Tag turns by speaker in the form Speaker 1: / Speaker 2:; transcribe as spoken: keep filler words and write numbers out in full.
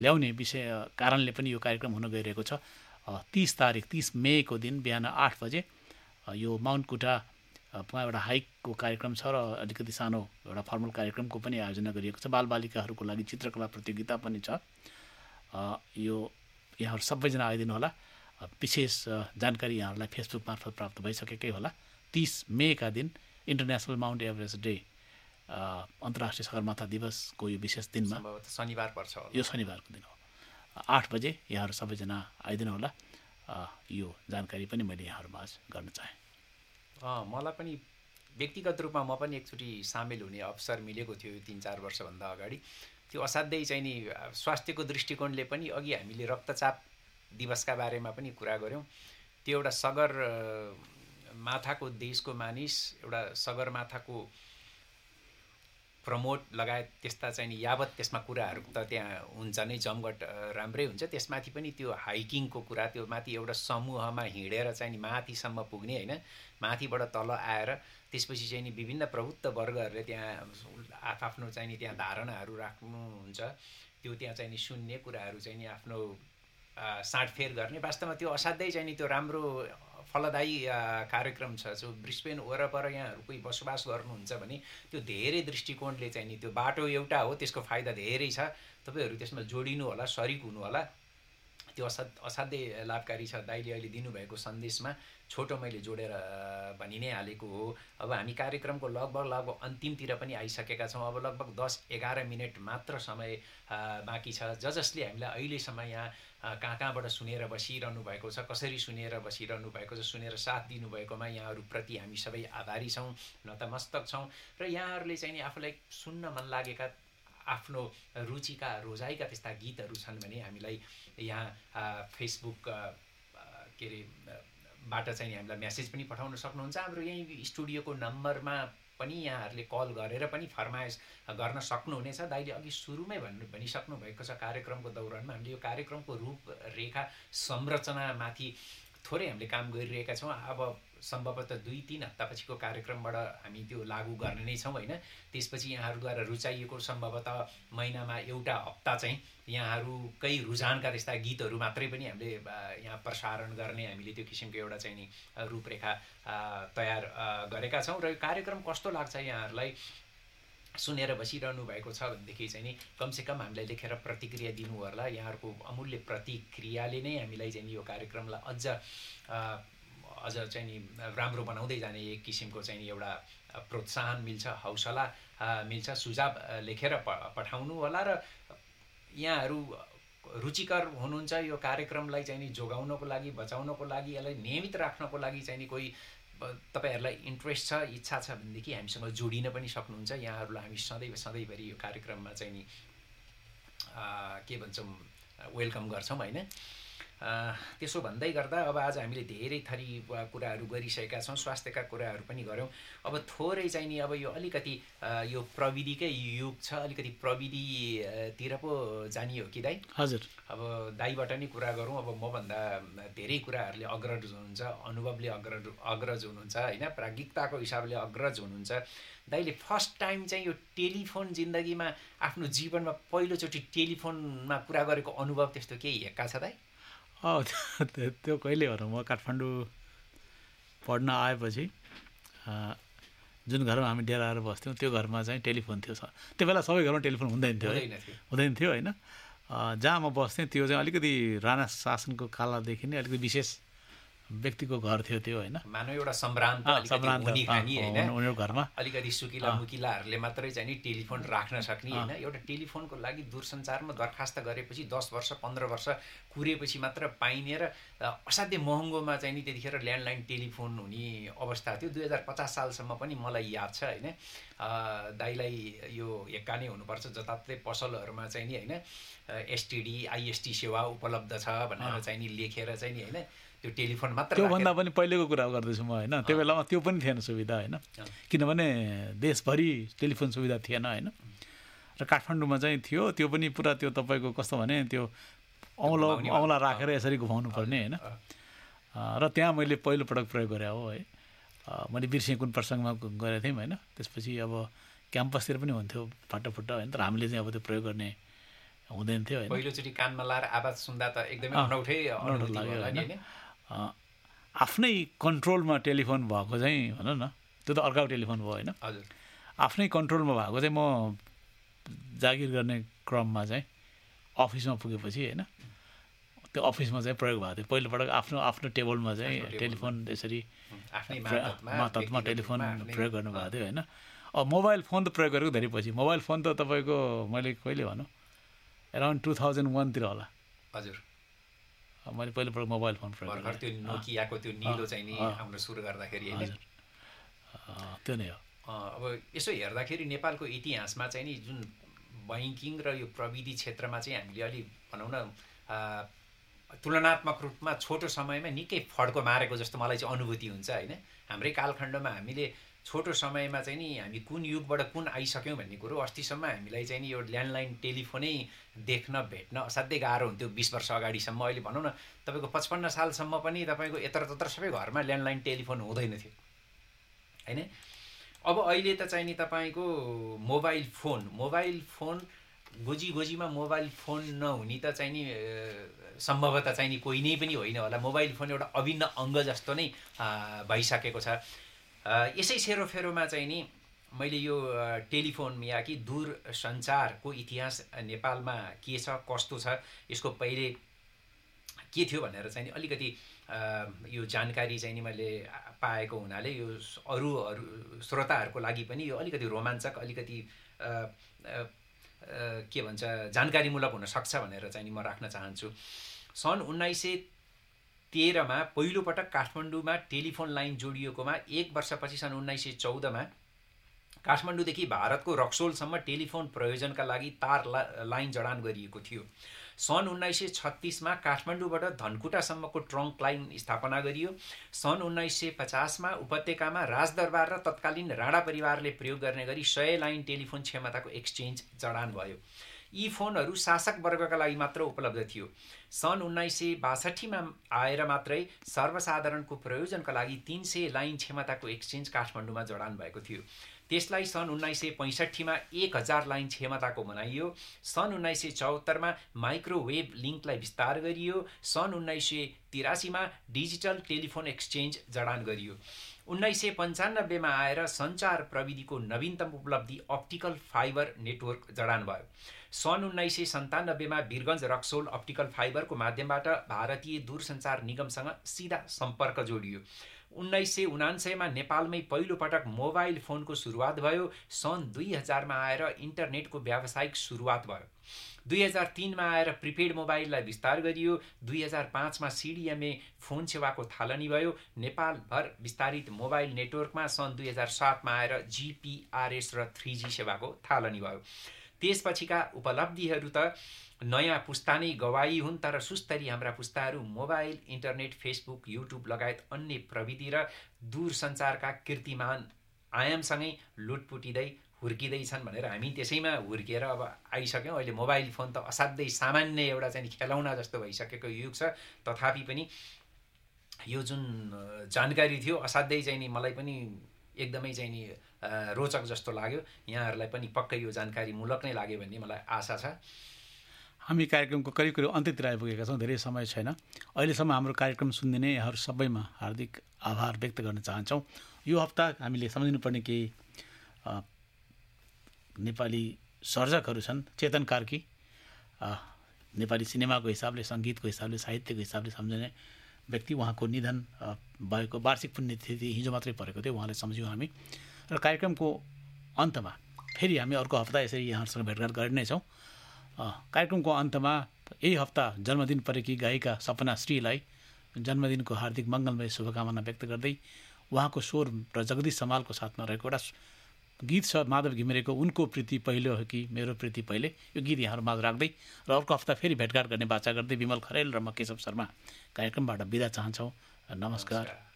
Speaker 1: ल्याउने विषय कारणले पनि यो कार्यक्रम हुन गइरहेको छ। तीस तारिक तीस मेको दिन बिहान आठ बजे यो माउन्ट कुटामा एउटा हाइकको कार्यक्रम छ र अलिकति सानो एउटा फर्मल कार्यक्रमको पनि आयोजना गरिएको छ। बालबालिकाहरूको लागि चित्रकला प्रतियोगिता पनि छ। यो यहाँहरू सबैजना आइदिनु होला। विशेष जानकारी यहाँहरूलाई फेसबुक मार्फत प्राप्त भइसकेकै होला। तीस मेका दिन इन्टरनेसनल माउन्ट एभरेस्ट डे, अन्तर्राष्ट्रिय सगरमाथा दिवसको यो विशेष दिनमा
Speaker 2: शनिबार पर्छ,
Speaker 1: यो शनिबारको दिन हो। आठ बजे यहाँहरू सबैजना आइदिनु होला। यो जानकारी पनि मैले यहाँहरूमाझ गर्न चाहेँ।
Speaker 2: मलाई पनि व्यक्तिगत रूपमा म पनि एकचोटि सामेल हुने अवसर मिलेको थियो तिन चार वर्षभन्दा अगाडि। त्यो असाध्यै चाहिँ नि स्वास्थ्यको दृष्टिकोणले पनि अघि हामीले रक्तचाप दिवसका बारेमा पनि कुरा गऱ्यौँ। त्यो एउटा सगर माथाको देशको मानिस एउटा सगरमाथाको प्रमोट लगायत त्यस्ता चाहिँ नि यावत त्यसमा कुराहरू त त्यहाँ हुन्छ नै, जमघट राम्रै हुन्छ। त्यसमाथि पनि त्यो हाइकिङको कुरा, त्यो माथि एउटा समूहमा हिँडेर चाहिँ नि माथिसम्म पुग्ने होइन, माथिबाट तल आएर त्यसपछि चाहिँ नि विभिन्न प्रबुद्ध वर्गहरूले त्यहाँ आफआफ्नो चाहिँ नि त्यहाँ धारणाहरू राख्नुहुन्छ। त्यो त्यहाँ चाहिँ नि सुन्ने कुराहरू चाहिँ नि आफ्नो साँडफेर गर्ने। वास्तवमा त्यो असाध्यै चाहिँ नि त्यो राम्रो फलदायी कार्यक्रम छ। जो ब्रिस्बेन वरपर यहाँहरू कोही बसोबास गर्नुहुन्छ भने त्यो धेरै दृष्टिकोणले चाहिँ नि त्यो बाटो एउटा हो, त्यसको फाइदा धेरै छ। तपाईँहरू त्यसमा जोडिनु होला, सरिक हुनु होला। त्यो असा असाध्यै लाभकारी छ। दाइले अहिले दिनुभएको सन्देशमा छोटो मैले जोडेर भनि नै हालेको हो। अब हामी कार्यक्रमको लगभग लगभग अन्तिमतिर पनि आइसकेका छौँ। अब लगभग दस एघार मिनट मात्र समय बाँकी छ। ज जसले हामीलाई अहिलेसम्म यहाँ कहाँ कहाँबाट सुनेर बसिरहनु भएको छ, कसरी सुनेर बसिरहनु भएको छ, सुनेर साथ दिनुभएकोमा यहाँहरूप्रति हामी सबै आभारी छौँ, नतमस्तक छौँ। र यहाँहरूले चाहिँ नि आफूलाई सुन्न मन लागेका आफ्नो रुचिका रोजाइका त्यस्ता गीतहरू छन् भने हामीलाई यहाँ फेसबुक के अरे बाट चाहिँ हामीलाई मेसेज पनि पठाउन सक्नुहुन्छ। हाम्रो यहीँ स्टुडियोको नम्बरमा पनि यहाँहरूले कल गरेर पनि फरमाइस गर्न सक्नुहुनेछ। दाइले अघि सुरुमै भन्नु भनिसक्नु भएको छ कार्यक्रमको दौरानमा हामीले यो कार्यक्रमको रूपरेखा संरचनामाथि थोरै हामीले काम गरिरहेका छौँ। अब सम्भवतः दुई तिन हप्तापछिको कार्यक्रमबाट हामी त्यो लागू गर्ने नै छौँ होइन। त्यसपछि यहाँहरूद्वारा रुचाइएको सम्भवतः महिनामा एउटा हप्ता चाहिँ यहाँहरूकै रुझानका त्यस्ता गीतहरू मात्रै पनि हामीले यहाँ प्रसारण गर्ने हामीले त्यो किसिमको एउटा चाहिँ नि रूपरेखा तयार गरेका छौँ। र यो कार्यक्रम कस्तो लाग्छ यहाँहरूलाई सुनेर बसिरहनु भएको छ भनेदेखि चाहिँ नि कमसेकम हामीलाई लेखेर प्रतिक्रिया दिनु होला। यहाँहरूको अमूल्य प्रतिक्रियाले नै हामीलाई चाहिँ यो कार्यक्रमलाई अझ अझ चाहिँ नि राम्रो बनाउँदै जाने एक किसिमको चाहिँ एउटा प्रोत्साहन मिल्छ, हौसला मिल्छ। सुझाव लेखेर प पठाउनु होला। र यहाँहरू रुचिकर हुनुहुन्छ यो कार्यक्रमलाई चाहिँ नि जोगाउनको लागि, बचाउनको लागि, यसलाई नियमित राख्नको लागि चाहिँ नि कोही तपाईँहरूलाई इन्ट्रेस्ट छ, इच्छा छ भनेदेखि हामीसँग जोडिन पनि सक्नुहुन्छ। यहाँहरूलाई हामी सधैँ सधैँभरि यो कार्यक्रममा चाहिँ नि के भन्छौँ वेलकम गर्छौँ होइन। त्यसो भन्दै गर्दा अब आज हामीले धेरै थरी कुराहरू गरिसकेका छौँ, स्वास्थ्यका कुराहरू पनि गऱ्यौँ। अब थोरै चाहिँ नि अब यो अलिकति यो प्रविधिकै युग छ, अलिकति प्रविधितिर पो जाने हो कि दाइ?
Speaker 1: हजुर।
Speaker 2: अब दाइबाट नै कुरा गरौँ। अब मभन्दा धेरै कुराहरूले अग्रज हुनुहुन्छ, अनुभवले अग्रज अग्रज हुनुहुन्छ होइन, प्राज्ञिकताको हिसाबले अग्रज हुनुहुन्छ। दाइले फर्स्ट टाइम चाहिँ यो टेलिफोन जिन्दगीमा आफ्नो जीवनमा पहिलोचोटि टेलिफोनमा कुरा गरेको अनुभव त्यस्तो केही हेक्का छ दाइ?
Speaker 1: अँ त्यो कहिले हो र म काठमाडौँ पढ्न आएपछि जुन घरमा हामी डेराएर बस्थ्यौँ त्यो घरमा चाहिँ टेलिफोन थियो। त्यो बेला सबै घरमा टेलिफोन हुँदैन थियो है, हुँदैन थियो होइन। जहाँ म बस्थेँ त्यो चाहिँ अलिकति राणा शासनको कालदेखि नै अलिकति विशेष व्यक्तिको घर थियो त्यो होइन।
Speaker 2: मानव एउटा सम्भ्रान्त
Speaker 1: उनीहरू घरमा
Speaker 2: अलिकति सुकिला मुकिलाहरूले मात्रै चाहिँ नि टेलिफोन राख्न सक्ने होइन। एउटा टेलिफोनको लागि दूरसञ्चारमा दरखास्त गरेपछि दस वर्ष पन्ध्र वर्ष कुरेपछि मात्र पाइने र असाध्यै महँगोमा चाहिँ नि त्यतिखेर ल्यान्डलाइन टेलिफोन हुने अवस्था थियो। दुई हजार पचास सालसम्म पनि मलाई याद छ होइन। दाइलाई यो हेक्का नै हुनुपर्छ, जताततै पसलहरूमा चाहिँ नि होइन एसटिडी आइएसटी सेवा उपलब्ध छ भनेर चाहिँ नि लेखेर चाहिँ नि होइन त्यो टेलिफोन मात्र।
Speaker 1: त्योभन्दा पनि पहिलेको कुरा गर्दैछु म होइन। त्यो बेलामा त्यो पनि थिएन सुविधा होइन, किनभने देशभरि टेलिफोन सुविधा थिएन होइन। र काठमाडौँमा चाहिँ थियो, त्यो पनि पुरा त्यो तपाईँको कस्तो भने त्यो औँला औँला राखेर यसरी घुमाउनु पर्ने होइन। र त्यहाँ मैले पहिलोपटक प्रयोग गरेँ हो है। मैले बिर्सेँ कुन प्रसङ्गमा गरेको थिएँ होइन। त्यसपछि अब क्याम्पसतिर पनि हुन्थ्यो फाटोफुट्टो होइन, तर हामीले चाहिँ अब त्यो प्रयोग गर्ने हुँदैन थियो होइन।
Speaker 2: पहिलोचोटि कानमा लाएर आवाज सुन्दा त एकदमै अनौठै अनुभूति
Speaker 1: लाग्यो
Speaker 2: होला नि
Speaker 1: होइन।
Speaker 2: हैन।
Speaker 1: आफ्नै कन्ट्रोलमा टेलिफोन भएको चाहिँ भनौँ न, त्यो त अर्काको टेलिफोन भयो होइन।
Speaker 2: हजुर।
Speaker 1: आफ्नै कन्ट्रोलमा भएको चाहिँ म जागिर गर्ने क्रममा चाहिँ अफिसमा पुगेपछि होइन, त्यो अफिसमा चाहिँ प्रयोग भएको थियो पहिलोपटक। आफ्नो आफ्नो टेबलमा चाहिँ टेलिफोन त्यसरी मातहतमा टेलिफोन प्रयोग गर्नुभएको थियो होइन। अब मोबाइल फोन त प्रयोग गरेको धेरै पछि। मोबाइल फोन त तपाईँको मैले कहिले भनौँ एराउन्ड टु थाउजन्ड वानतिर होला।
Speaker 2: हजुर।
Speaker 1: मैले पहिलोपटक मोबाइल फोन प्रयोग
Speaker 2: गरेँ। त्यो नोकियाको त्यो निलो चाहिँ नि हाम्रो सुरु गर्दाखेरि होइन,
Speaker 1: त्यो नै हो।
Speaker 2: अब यसो हेर्दाखेरि नेपालको इतिहासमा चाहिँ नि जुन बैङ्किङ र यो प्रविधि क्षेत्रमा चाहिँ हामीले अलि भनौँ न तुलनात्मक रूपमा छोटो समयमा निकै फड्को मारेको जस्तो मलाई चाहिँ अनुभूति हुन्छ होइन। हाम्रै कालखण्डमा हामीले छोटो समयमा चाहिँ नि हामी कुन युगबाट कुन आइसक्यौँ भन्ने कुरो अस्तिसम्म हामीलाई चाहिँ नि यो ल्यान्डलाइन टेलिफोनै देख्न भेट्न असाध्यै गाह्रो हुन्थ्यो बिस वर्ष अगाडिसम्म। अहिले भनौँ न तपाईँको पचपन्न सालसम्म पनि तपाईँको यत्र तत्र सबै घरमा ल्यान्डलाइन टेलिफोन हुँदैन थियो होइन। अब अहिले त चाहिँ नि तपाईँको मोबाइल फोन मोबाइल फोन गोजी गोजीमा मोबाइल फोन नहुने त चाहिँ नि सम्भवतः चाहिँ नि कोही नै पनि होइन होला। मोबाइल फोन एउटा अभिन्न अङ्ग जस्तो नै भइसकेको छ। यसै सेरोफेरोमा चाहिँ नि मैले यो टेलिफोन या कि दूरसञ्चारको इतिहास नेपालमा के छ कस्तो छ यसको पहिले के थियो भनेर चाहिँ नि अलिकति यो जानकारी चाहिँ नि मैले पाएको हुनाले यो अरू अरू श्रोताहरूको लागि पनि यो अलिकति रोमाञ्चक अलिकति के भन्छ जानकारीमूलक हुनसक्छ भनेर चाहिँ नि म राख्न चाहन्छु। सन् उन्नाइस सय तेह्रमा पहिलोपटक काठमाडौँमा टेलिफोन लाइन जोडिएकोमा एक वर्षपछि सन् उन्नाइस सय चौधमा काठमाडौँदेखि भारतको रक्सोलसम्म टेलिफोन प्रयोजनका लागि तार ला लाइन जडान गरिएको थियो। सन् उन्नाइस सय छत्तिसमा काठमाडौँबाट धनकुटासम्मको ट्रङ्क लाइन स्थापना गरियो। सन् उन्नाइस सय पचासमा उपत्यकामा राजदरबार र तत्कालीन राणा परिवारले प्रयोग गर्ने गरी सय लाइन टेलिफोन क्षमताको एक्सचेन्ज जडान भयो। यी फोनहरू शासक वर्गका लागि मात्र उपलब्ध थियो। सन् उन्नाइस सय बासठीमा आएर मात्रै सर्वसाधारणको प्रयोजनका लागि तीन सय लाइन क्षमताको एक्सचेन्ज काठमाडौँमा जडान भएको थियो। त्यसलाई सन् उन्नाइस सय पैँसठीमा एक हजार लाइन क्षमताको बनाइयो। सन् उन्नाइस सय चौहत्तरमा माइक्रोवेभ लिङ्कलाई विस्तार गरियो। सन् उन्नाइस सय तिरासीमा डिजिटल टेलिफोन एक्सचेन्ज जडान गरियो। उन्नाइस सय पन्चानब्बेमा आएर सञ्चार प्रविधिको नवीनतम उपलब्धि अप्टिकल फाइबर नेटवर्क जडान भयो। सन् उन्नाइस सय सन्तानब्बेमा वीरगञ्ज रक्सोल अप्टिकल फाइबरको माध्यमबाट भारतीय दूरसञ्चार निगमसँग सिधा सम्पर्क जोडियो। उन्नाइस सय उनान्सयमा नेपालमै पहिलोपटक मोबाइल फोनको सुरुवात भयो। सन् दुई हजारमा आएर इन्टरनेटको व्यावसायिक सुरुवात भयो। दुई हजार तिनमा आएर प्रिपेड मोबाइललाई विस्तार गरियो। दुई हजार पाँचमा सिडिएमए फोन सेवाको थालनी भयो। नेपालभर विस्तारित मोबाइल नेटवर्कमा सन् दुई हजार सातमा आएर जिपिआरएस र थ्री जी सेवाको थालनी भयो। त्यसपछिका उपलब्धिहरू त नयाँ पुस्ता नै गवाई हुन्, तर सुस्तरी हाम्रा पुस्ताहरू मोबाइल, इन्टरनेट, फेसबुक, युट्युब लगायत अन्य प्रविधि र दूरसञ्चारका कीर्तिमान आयामसँगै लुटपुटिँदै हुर्किँदैछन् भनेर हामी त्यसैमा हुर्किएर अब आइसक्यौँ। अहिले मोबाइल फोन त असाध्यै सामान्य एउटा चाहिँ खेलौना जस्तो भइसकेको युग छ। तथापि पनि यो जुन जानकारी थियो असाध्यै चाहिँ नि मलाई पनि एकदमै चाहिँ नि रोचक जस्तो लाग्यो। यहाँहरूलाई पनि पक्कै यो जानकारीमूलक नै लाग्यो भन्ने मलाई आशा छ।
Speaker 1: हामी कार्यक्रमको करिब करिब अन्त्यतिर आइपुगेका छौँ। धेरै समय छैन। अहिलेसम्म हाम्रो कार्यक्रम सुनिदिने यहाँहरू सबैमा हार्दिक आभार व्यक्त गर्न चाहन्छौँ। यो हप्ता हामीले सम्झिनुपर्ने केही नेपाली सर्जकहरू छन्। चेतन कार्की नेपाली सिनेमाको हिसाबले, सङ्गीतको हिसाबले, साहित्यको हिसाबले सम्झिने व्यक्ति, उहाँको निधन भएको वार्षिक पुण्यतिथि हिजो मात्रै परेको थियो। उहाँलाई सम्झ्यौँ हामी। र कार्यक्रमको अन्तमा फेरि हामी अर्को हप्ता यसरी यहाँहरूसँग भेटघाट गर्ने नै छौँ। कार्यक्रमको अन्तमा यही हप्ता जन्मदिन परेकी गायिका सपना श्रीलाई जन्मदिनको हार्दिक मङ्गलमय शुभकामना व्यक्त गर्दै उहाँको स्वर र जगदीश समालको साथमा रहेको एउटा गीत छ माधव घिमिरेको उनको प्रीति पहिलो हो कि मेरो प्रीति पहिले, यो गीत यहाँहरू माझ राख्दै र अर्को हप्ता फेरि भेटघाट गर्ने बाचा गर्दै विमल खरेल र म केशव शर्मा कार्यक्रमबाट बिदा चाहन्छौँ। नमस्कार।